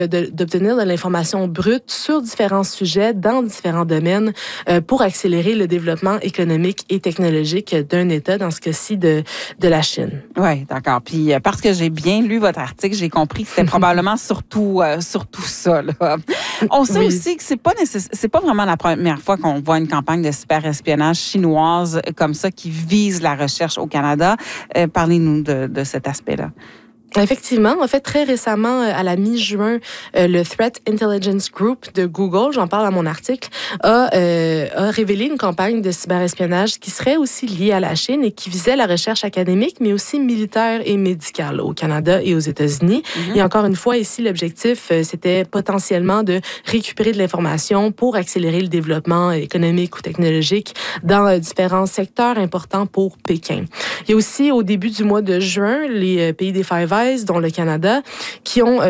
d'obtenir de l'information brute sur différents sujets, dans différents domaines, pour accélérer le développement économique et technologique d'un État, dans ce cas-ci de la Chine. Oui, d'accord. Puis parce que j'ai bien lu votre article, j'ai compris que c'était probablement surtout ça. Là. On sait aussi que c'est pas vraiment la première fois qu'on voit une campagne de cyberespionnage chinoise comme ça qui vise la recherche au Canada. Parlez-nous de cet aspect-là. Effectivement. En fait, très récemment, à la mi-juin, le Threat Intelligence Group de Google, j'en parle dans mon article, a révélé une campagne de cyberespionnage qui serait aussi liée à la Chine et qui visait la recherche académique, mais aussi militaire et médicale au Canada et aux États-Unis. Mm-hmm. Et encore une fois, ici, l'objectif, c'était potentiellement de récupérer de l'information pour accélérer le développement économique ou technologique dans différents secteurs importants pour Pékin. Il y a aussi, au début du mois de juin, les pays des Five Eyes, dont le Canada, qui ont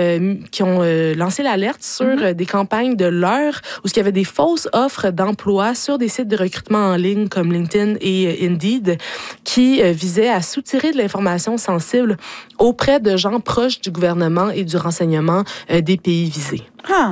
lancé l'alerte sur des campagnes de leurre où il y avait des fausses offres d'emploi sur des sites de recrutement en ligne comme LinkedIn et Indeed qui visaient à soutirer de l'information sensible auprès de gens proches du gouvernement et du renseignement des pays visés.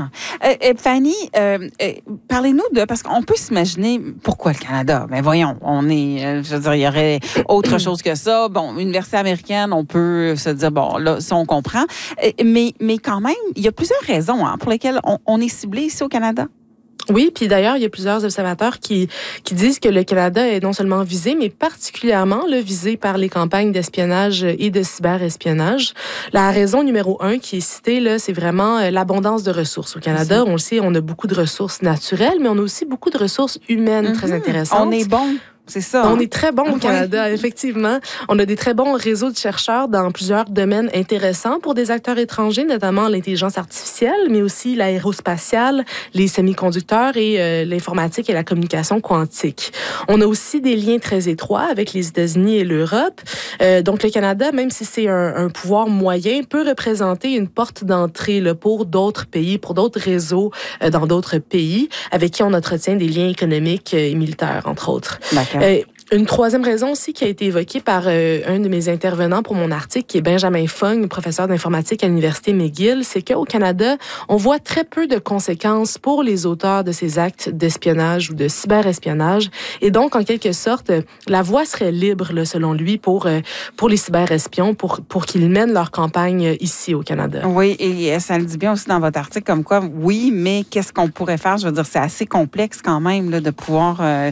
Fanny, parlez-nous parce qu'on peut s'imaginer pourquoi le Canada. Mais voyons, je veux dire, il y aurait autre chose que ça. Bon, université américaine, on peut se dire, bon, là, ça, on comprend. Mais quand même, il y a plusieurs raisons pour lesquelles on est ciblé ici au Canada. Oui, puis d'ailleurs, il y a plusieurs observateurs qui disent que le Canada est non seulement visé, mais particulièrement visé par les campagnes d'espionnage et de cyberespionnage. La raison numéro 1 qui est citée, là, c'est vraiment l'abondance de ressources. Au Canada, on le sait, on a beaucoup de ressources naturelles, mais on a aussi beaucoup de ressources humaines très intéressantes. On est bon. C'est ça. On est très bon au Canada, effectivement. On a des très bons réseaux de chercheurs dans plusieurs domaines intéressants pour des acteurs étrangers, notamment l'intelligence artificielle, mais aussi l'aérospatiale, les semi-conducteurs et l'informatique et la communication quantique. On a aussi des liens très étroits avec les États-Unis et l'Europe. Donc, le Canada, même si c'est un pouvoir moyen, peut représenter une porte d'entrée pour d'autres pays, pour d'autres réseaux dans d'autres pays avec qui on entretient des liens économiques et militaires, entre autres. D'accord. Une troisième raison aussi qui a été évoquée par un de mes intervenants pour mon article, qui est Benjamin Fung, professeur d'informatique à l'Université McGill, c'est qu'au Canada, on voit très peu de conséquences pour les auteurs de ces actes d'espionnage ou de cyberespionnage. Et donc, en quelque sorte, la voie serait libre, là, selon lui, pour les cyberespions, pour qu'ils mènent leur campagne ici au Canada. Oui, et ça le dit bien aussi dans votre article, comme quoi, oui, mais qu'est-ce qu'on pourrait faire? Je veux dire, c'est assez complexe quand même là, de pouvoir, à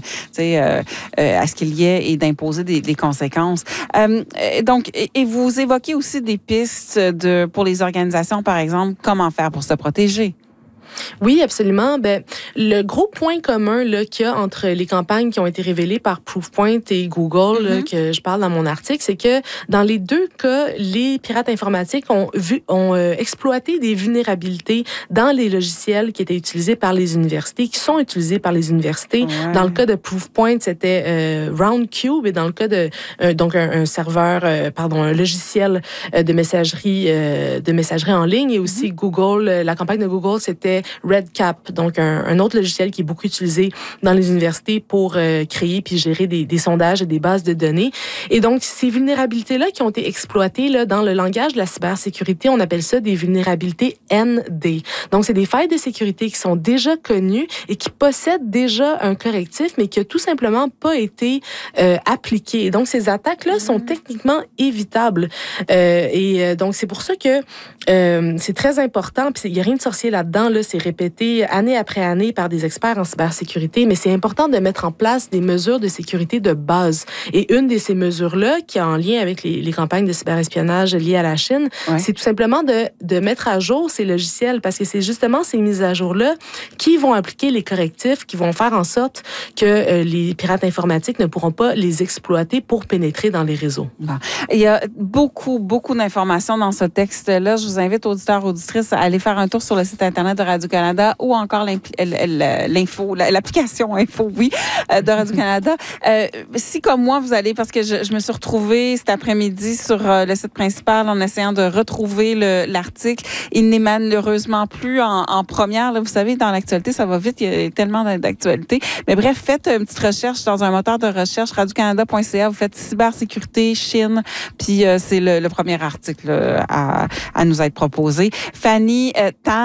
ce qu'il y ait et d'imposer des conséquences. Donc, et vous évoquez aussi des pistes pour les organisations, par exemple, comment faire pour se protéger? Oui, absolument. Le gros point commun qu'il y a entre les campagnes qui ont été révélées par Proofpoint et Google, là, que je parle dans mon article, c'est que dans les deux cas, les pirates informatiques ont exploité des vulnérabilités dans les logiciels qui étaient utilisés par les universités, qui sont utilisés par les universités. Ouais. Dans le cas de Proofpoint, c'était Roundcube, et dans le cas de donc un serveur, un logiciel de messagerie en ligne, et aussi Google, la campagne de Google, c'était RedCap, donc un autre logiciel qui est beaucoup utilisé dans les universités pour créer puis gérer des sondages et des bases de données. Et donc, ces vulnérabilités-là qui ont été exploitées là, dans le langage de la cybersécurité, on appelle ça des vulnérabilités ND. Donc, c'est des failles de sécurité qui sont déjà connues et qui possèdent déjà un correctif, mais qui n'a tout simplement pas été appliqué. Et donc, ces attaques-là sont techniquement évitables. Donc, c'est pour ça que c'est très important, puis il n'y a rien de sorcier là-dedans, là, c'est répété année après année par des experts en cybersécurité, mais c'est important de mettre en place des mesures de sécurité de base. Et une de ces mesures-là, qui est en lien avec les campagnes de cyberespionnage liées à la Chine, c'est tout simplement de mettre à jour ces logiciels, parce que c'est justement ces mises à jour-là qui vont appliquer les correctifs, qui vont faire en sorte que les pirates informatiques ne pourront pas les exploiter pour pénétrer dans les réseaux. Bon. Il y a beaucoup d'informations dans ce texte-là. Je vous invite, auditeurs, auditrices, à aller faire un tour sur le site Internet de Radio-Canada ou encore l'application Info, de Radio-Canada. Si, comme moi, vous allez, parce que je me suis retrouvée cet après-midi sur le site principal en essayant de retrouver l'article. Il n'est malheureusement plus en première. Là, vous savez, dans l'actualité, ça va vite. Il y a tellement d'actualités. Mais bref, faites une petite recherche dans un moteur de recherche, radiocanada.ca. Vous faites cybersécurité, Chine, puis c'est le premier article à nous être proposé. Fanny Tan,